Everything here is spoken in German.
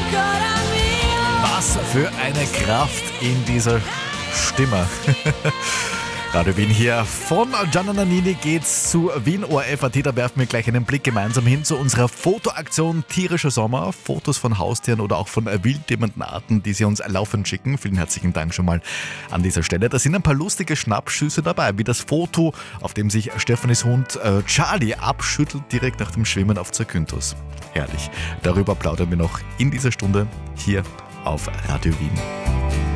Was für eine Kraft in dieser Stimme. Radio Wien hier. Von Gianna Nannini geht's zu Wien ORF.at. Da werfen wir gleich einen Blick gemeinsam hin zu unserer Fotoaktion Tierischer Sommer. Fotos von Haustieren oder auch von wildlebenden Arten, die Sie uns laufend schicken. Vielen herzlichen Dank schon mal an dieser Stelle. Da sind ein paar lustige Schnappschüsse dabei, wie das Foto, auf dem sich Stefanis Hund Charlie abschüttelt direkt nach dem Schwimmen auf Zakynthos. Herrlich. Darüber plaudern wir noch in dieser Stunde hier auf Radio Wien.